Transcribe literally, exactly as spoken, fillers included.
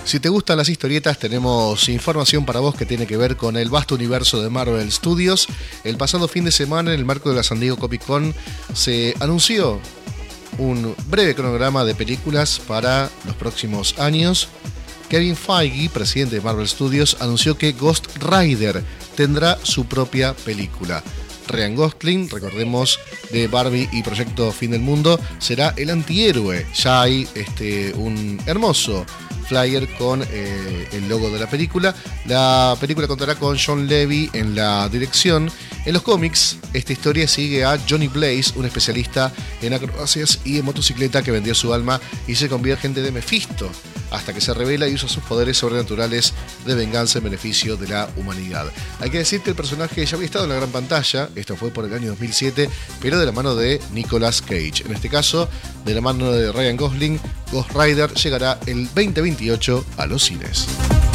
Si te gustan las historietas, tenemos información para vos que tiene que ver con el vasto universo de Marvel Studios. El pasado fin de semana, en el marco de la San Diego Comic Con, se anunció un breve cronograma de películas para los próximos años. Kevin Feige, presidente de Marvel Studios, anunció que Ghost Rider tendrá su propia película. Ryan Gosling, recordemos, de Barbie y Proyecto Fin del Mundo, será el antihéroe. Ya hay este, un hermoso flyer con eh, el logo de la película. La película contará con John Levy en la dirección. En los cómics, esta historia sigue a Johnny Blaze, un especialista en acrobacias y en motocicleta que vendió su alma y se convierte en agente de Mephisto, hasta que se revela y usa sus poderes sobrenaturales de venganza en beneficio de la humanidad. Hay que decir que el personaje ya había estado en la gran pantalla, esto fue por el año dos mil siete, pero de la mano de Nicolas Cage. En este caso, de la mano de Ryan Gosling, Ghost Rider llegará el veinte veintiocho a los cines.